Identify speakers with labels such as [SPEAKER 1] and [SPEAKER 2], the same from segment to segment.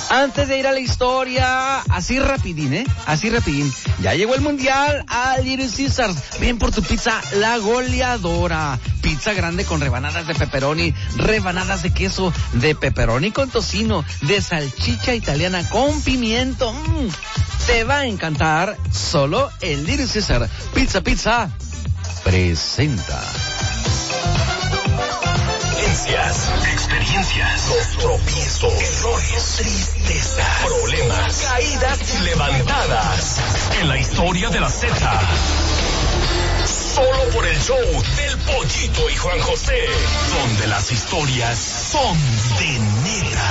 [SPEAKER 1] Antes de ir a la historia, así rapidín, así rapidín. Ya llegó el mundial al Little Caesars. Ven por tu pizza La Goleadora. Pizza grande con rebanadas de pepperoni, rebanadas de queso, de pepperoni con tocino, de salchicha italiana con pimiento. Te va a encantar. Solo el Little Caesar. Pizza presenta.
[SPEAKER 2] Experiencias, los tropiezos, errores, tristeza, problemas, caídas y levantadas. En la historia de la Z. Solo por el show del Pollito y Juan José, donde las historias son de neta.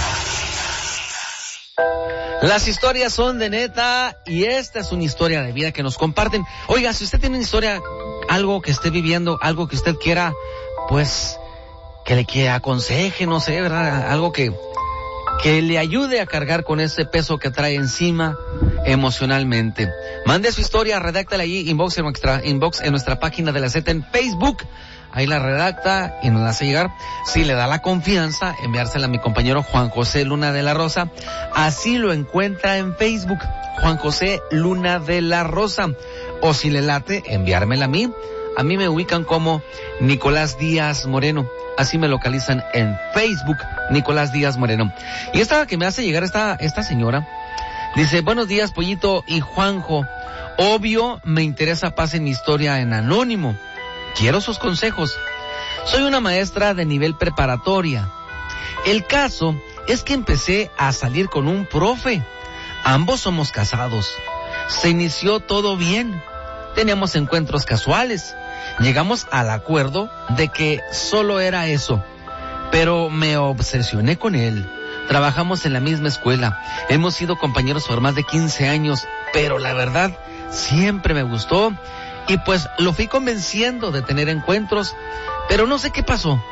[SPEAKER 1] Las historias son de neta y esta es una historia de vida que nos comparten. Oiga, si usted tiene una historia, algo que esté viviendo, algo que usted quiera, pues que aconseje, no sé, ¿verdad? Algo que le ayude a cargar con ese peso que trae encima emocionalmente. Mande su historia, redáctala ahí, inbox en nuestra página de la Z en Facebook. Ahí la redacta y nos la hace llegar. Si le da la confianza, enviársela a mi compañero Juan José Luna de la Rosa. Así lo encuentra en Facebook, Juan José Luna de la Rosa. O si le late, enviármela a mí. A mí me ubican como Nicolás Díaz Moreno. Así me localizan en Facebook, Nicolás Díaz Moreno. Y esta que me hace llegar esta señora, dice: buenos días, Pollito y Juanjo. Obvio, me interesa, pasen mi historia en anónimo. Quiero sus consejos. Soy una maestra de nivel preparatoria. El caso es que empecé a salir con un profe. Ambos somos casados. Se inició todo bien. Teníamos encuentros casuales. Llegamos al acuerdo de que solo era eso, pero me obsesioné con él. Trabajamos en la misma escuela, hemos sido compañeros por más de 15 años, pero la verdad siempre me gustó y pues lo fui convenciendo de tener encuentros, pero no sé qué pasó.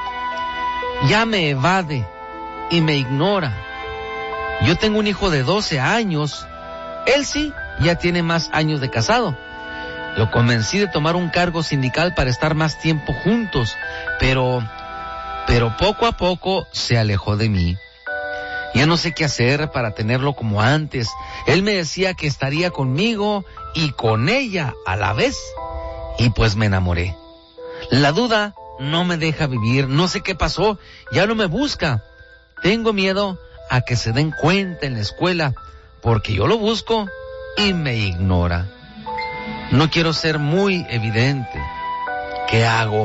[SPEAKER 1] Ya me evade y me ignora. Yo tengo un hijo de 12 años, él sí, ya tiene más años de casado. Lo convencí de tomar un cargo sindical para estar más tiempo juntos, pero poco a poco se alejó de mí. Ya no sé qué hacer para tenerlo como antes. Él me decía que estaría conmigo y con ella a la vez, y pues me enamoré. La duda no me deja vivir, no sé qué pasó, ya no me busca. Tengo miedo a que se den cuenta en la escuela, porque yo lo busco y me ignora. No quiero ser muy evidente. ¿Qué hago?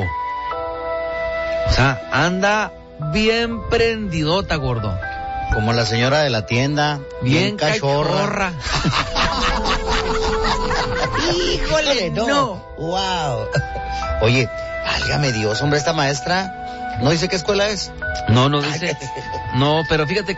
[SPEAKER 1] O sea, anda bien prendidota, gordo.
[SPEAKER 3] Como la señora de la tienda. Bien cachorra.
[SPEAKER 1] Híjole, no.
[SPEAKER 3] Wow. Oye, válgame Dios, hombre, esta maestra, ¿no dice qué escuela es?
[SPEAKER 1] No dice. No, pero fíjate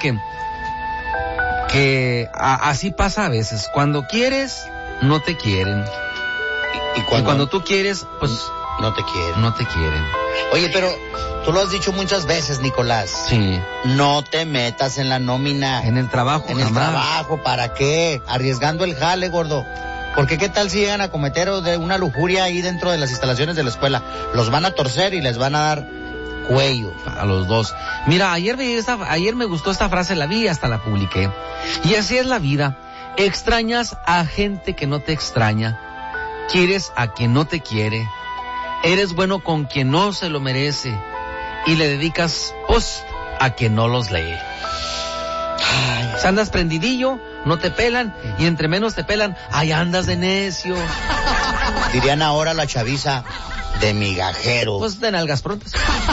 [SPEAKER 1] que así pasa a veces. Cuando quieres, no te quieren.
[SPEAKER 3] Y
[SPEAKER 1] cuando tú quieres, pues
[SPEAKER 3] no te quieren.
[SPEAKER 1] No te quieren.
[SPEAKER 3] Oye, pero tú lo has dicho muchas veces, Nicolás.
[SPEAKER 1] Sí.
[SPEAKER 3] No te metas en la nómina.
[SPEAKER 1] En el trabajo,
[SPEAKER 3] En el trabajo, ¿para qué? Arriesgando el jale, gordo. Porque qué tal si llegan a cometer de una lujuria ahí dentro de las instalaciones de la escuela. Los van a torcer y les van a dar cuello.
[SPEAKER 1] A los dos. Mira, ayer me gustó esta frase, la vi y hasta la publiqué. Y así es la vida. Extrañas a gente que no te extraña. Quieres a quien no te quiere. Eres bueno con quien no se lo merece. Y le dedicas post a quien no los lee. Ay, si andas prendidillo, no te pelan. Y entre menos te pelan, ahí andas de necio.
[SPEAKER 3] Dirían ahora la chaviza, de migajero.
[SPEAKER 1] Pues de nalgas prontas.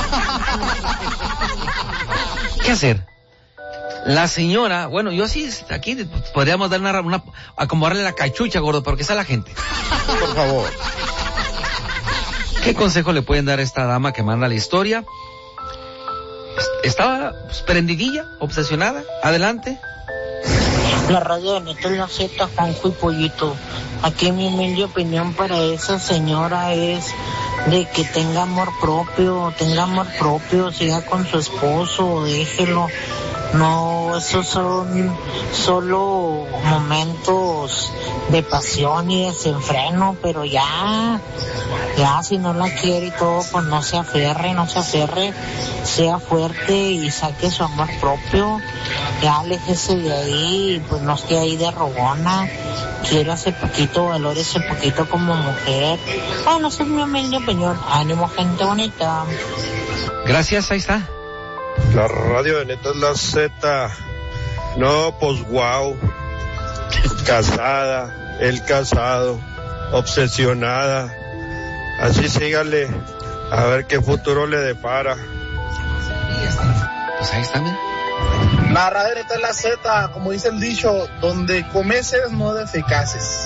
[SPEAKER 1] ¿Qué hacer? La señora, bueno, yo sí, aquí podríamos dar acomodarle la cachucha, gordo, porque está la gente.
[SPEAKER 3] Por favor.
[SPEAKER 1] ¿Qué consejo le pueden dar a esta dama que manda la historia? Estaba prendidilla, obsesionada. Adelante.
[SPEAKER 4] La radio de neta es la Z, Juanjo y Pollito. Aquí mi humilde opinión para esa señora es de que tenga amor propio, siga con su esposo, déjelo. No, esos son solo momentos de pasión y desenfreno, pero ya si no la quiere y todo, pues no se aferre, sea fuerte y saque su amor propio. ya aléjese de ahí, pues no esté ahí de rogona. Quiero ese poquito, valor ese poquito como mujer. Bueno, esa es mi humilde opinión. Ánimo, gente bonita.
[SPEAKER 1] Gracias, ahí está.
[SPEAKER 5] La radio de Neta es la Z. No, pues wow. Casada, el casado, obsesionada. Así sígale, a ver qué futuro le depara.
[SPEAKER 1] Pues ahí está, mira.
[SPEAKER 6] La radio de Neta es la Z, como dice el dicho, donde comeces no defecaces.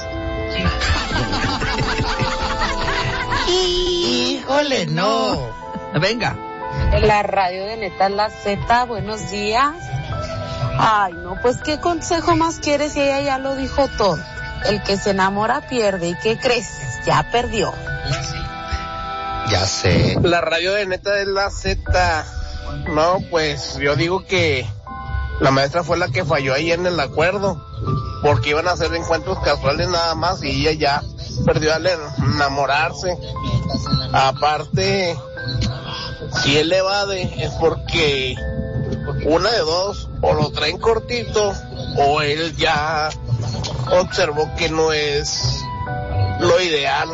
[SPEAKER 3] Híjole, no.
[SPEAKER 1] Venga.
[SPEAKER 7] La radio de Neta es la Z, buenos días. Ay, no, pues qué consejo más quieres si ella ya lo dijo todo. El que se enamora pierde, ¿y qué crees? Ya perdió.
[SPEAKER 3] Ya sé.
[SPEAKER 6] La radio de Neta es la Z. No, pues yo digo que la maestra fue la que falló ahí en el acuerdo, porque iban a hacer encuentros casuales nada más y ella ya perdió al enamorarse. Aparte, si él evade es porque una de dos, o lo traen cortito o él ya observó que no es lo ideal.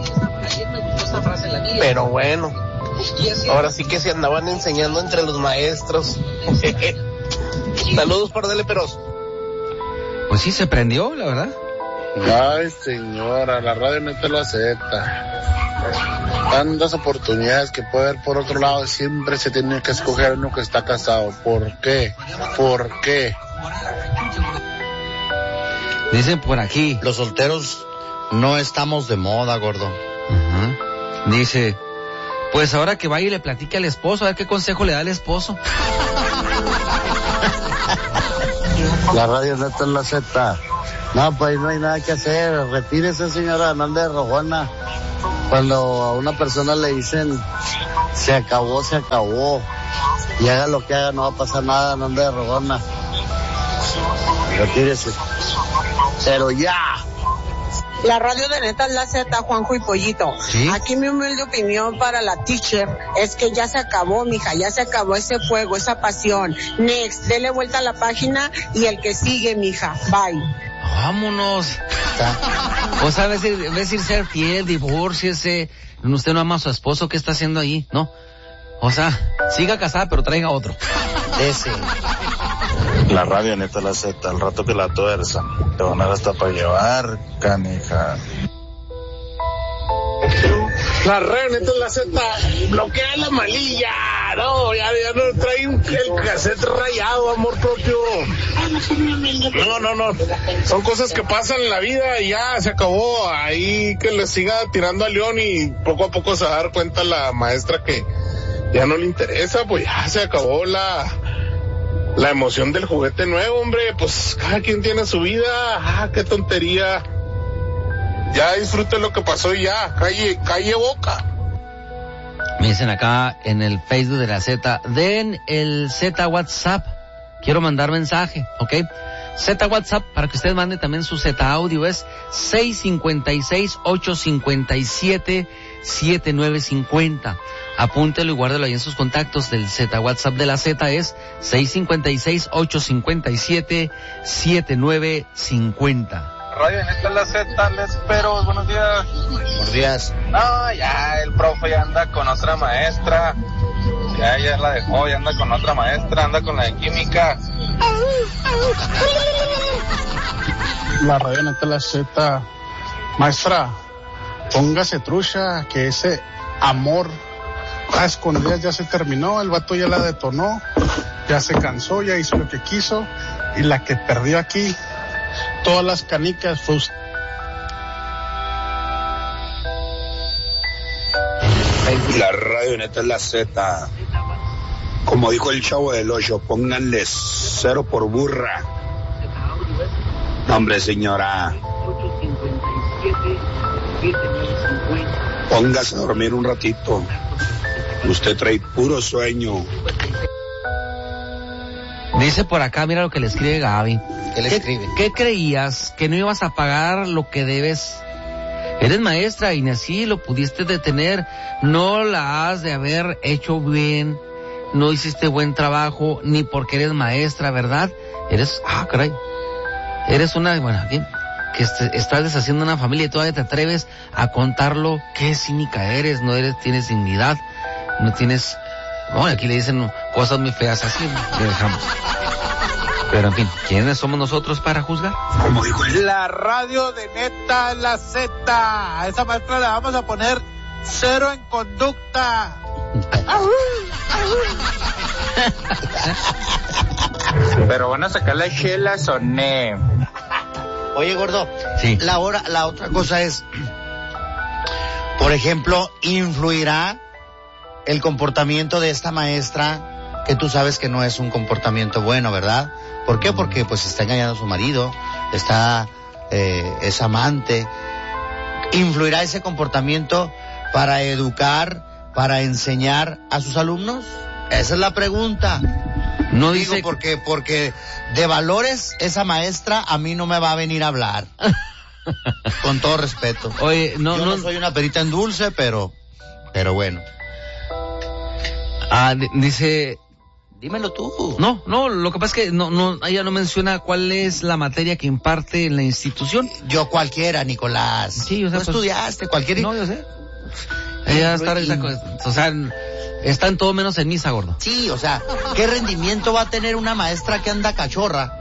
[SPEAKER 6] Pero bueno, ahora sí que se andaban enseñando entre los maestros. Saludos, par de leperos.
[SPEAKER 1] Pues sí, se prendió, la verdad.
[SPEAKER 8] Ay, señora, la radio Neta es la Z. Tantas oportunidades que puede haber por otro lado, siempre se tiene que escoger uno que está casado. ¿Por qué? ¿Por qué?
[SPEAKER 1] Dicen por aquí.
[SPEAKER 3] Los solteros no estamos de moda, gordo.
[SPEAKER 1] Uh-huh. Dice, pues ahora que vaya y le platique al esposo, a ver qué consejo le da al esposo.
[SPEAKER 8] La radio Neta es la Z. No, pues no hay nada que hacer. Retírese, señora, no ande de rogona. Cuando a una persona le dicen se acabó, se acabó, y haga lo que haga, no va a pasar nada, no ande de rogona. Retírese. Pero ya.
[SPEAKER 9] La radio de Neta es la Z, Juanjo y Pollito.
[SPEAKER 1] ¿Sí?
[SPEAKER 9] Aquí mi humilde opinión para la teacher es que ya se acabó, mija, ya se acabó ese fuego, esa pasión. Next, dele vuelta a la página y el que sigue, mija. Bye.
[SPEAKER 1] Vámonos. O sea, en vez de ser fiel, divórciese. Usted no ama a su esposo, ¿qué está haciendo ahí? ¿No? O sea, siga casada, pero traiga otro.
[SPEAKER 3] Ese.
[SPEAKER 8] La radio Neta es la Z, al rato que la tuerza. Te van a dar hasta para llevar, canija.
[SPEAKER 6] La radio Neta es la Z. Bloquea la malilla. No, ya no trae el cassette rayado, amor propio. No. Son cosas que pasan en la vida y ya se acabó. Ahí que le siga tirando a León y poco a poco se va a dar cuenta la maestra que ya no le interesa, pues ya se acabó la emoción del juguete nuevo, hombre. Pues cada quien tiene su vida. Qué tontería. Ya disfrute lo que pasó y ya, calle boca.
[SPEAKER 1] Me dicen acá en el Facebook de la Z, den el Z WhatsApp. Quiero mandar mensaje, ¿ok? Z WhatsApp, para que usted mande también su Z audio, es 656-857-7950. Apúntelo y guárdelo ahí en sus contactos. Del Z WhatsApp de la Z es 656-857-7950.
[SPEAKER 10] Radio en esta es la Z, les espero, buenos días.
[SPEAKER 3] Buenos días.
[SPEAKER 10] No, ya el profe ya anda con otra maestra, ya la dejó, ya anda con otra maestra, anda con la de química.
[SPEAKER 6] La radio Neta es la Z. Maestra, póngase trucha, que ese amor a escondidas ya se terminó, el vato ya la detonó, ya se cansó, ya hizo lo que quiso, y la que perdió aquí todas las canicas fue usted.
[SPEAKER 8] La radio Neta es la Z. Como dijo el Chavo del Ocho, pónganle 0 por burra. Hombre, señora, póngase a dormir un ratito. Usted trae puro sueño.
[SPEAKER 1] Dice por acá, mira lo que le escribe Gaby.
[SPEAKER 3] ¿Qué le escribe?
[SPEAKER 1] ¿Qué creías? ¿Que no ibas a pagar lo que debes? Eres maestra y ni así lo pudiste detener. No la has de haber hecho bien. No hiciste buen trabajo, ni porque eres maestra, ¿verdad? caray. Eres bien, que estás deshaciendo una familia y todavía te atreves a contarlo. Qué cínica eres, tienes dignidad, no tienes... aquí le dicen cosas muy feas, así le dejamos. Pero en fin, ¿quiénes somos nosotros para juzgar?
[SPEAKER 11] La radio de Neta en la Z. A esa maestra le vamos a poner 0 en conducta.
[SPEAKER 10] Pero van a sacar las chelas o no.
[SPEAKER 3] Oye, gordo,
[SPEAKER 1] sí.
[SPEAKER 3] La otra cosa es, por ejemplo, ¿influirá el comportamiento de esta maestra, que tú sabes que no es un comportamiento bueno, ¿verdad? ¿Por qué? Porque pues está engañando a su marido, es amante. ¿Influirá ese comportamiento para educar, para enseñar a sus alumnos? Esa es la pregunta.
[SPEAKER 1] No
[SPEAKER 3] digo
[SPEAKER 1] dice...
[SPEAKER 3] porque de valores esa maestra a mí no me va a venir a hablar. Con todo respeto.
[SPEAKER 1] Oye,
[SPEAKER 3] yo no soy una perita en dulce, pero bueno.
[SPEAKER 1] Dice...
[SPEAKER 3] Dímelo tú.
[SPEAKER 1] No, lo que pasa es que ella no menciona cuál es la materia que imparte en la institución.
[SPEAKER 3] Yo cualquiera, Nicolás.
[SPEAKER 1] Sí, o sea,
[SPEAKER 3] ¿tú estudiaste cualquiera?
[SPEAKER 1] No, yo sé. Ella está en todo menos en misa, gordo.
[SPEAKER 3] Sí, o sea, ¿qué rendimiento va a tener una maestra que anda cachorra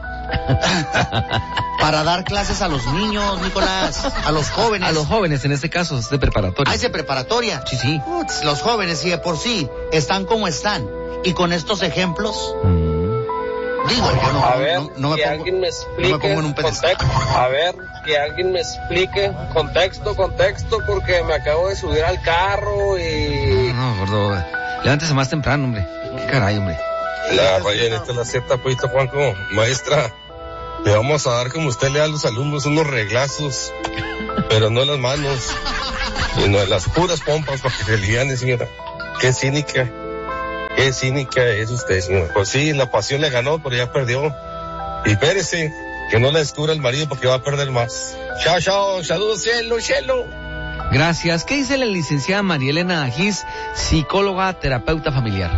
[SPEAKER 3] para dar clases a los niños, Nicolás? A los jóvenes.
[SPEAKER 1] A los jóvenes, en este caso, es de preparatoria.
[SPEAKER 3] ¿Es de preparatoria?
[SPEAKER 1] Sí.
[SPEAKER 3] Los jóvenes, si de por sí están como están, y con estos ejemplos, digo, yo no me pongo en un pedestal.
[SPEAKER 12] A ver, que alguien me explique contexto, porque me acabo de subir al carro y...
[SPEAKER 1] No, gordo, levántese más temprano, hombre. Qué caray, hombre.
[SPEAKER 13] La raya Neta en la Z, Pollito Juanco. Maestra, le vamos a dar como usted le da a los alumnos unos reglazos, pero no en las manos, sino en las puras pompas para que se liane, señora. Qué cínica es usted, señora. Pues sí, la pasión le ganó, pero ya perdió. Y espérese, que no la descubra el marido porque va a perder más. Chao, saludos, cielo.
[SPEAKER 1] Gracias. ¿Qué dice la licenciada María Elena Agis, psicóloga, terapeuta familiar?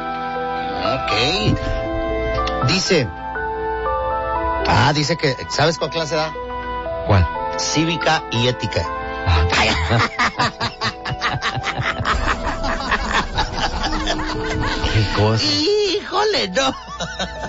[SPEAKER 3] Ok. Dice que, ¿sabes cuál clase da?
[SPEAKER 1] ¿Cuál?
[SPEAKER 3] Cívica y ética.
[SPEAKER 1] ¿Qué cosa?
[SPEAKER 3] Híjole, no.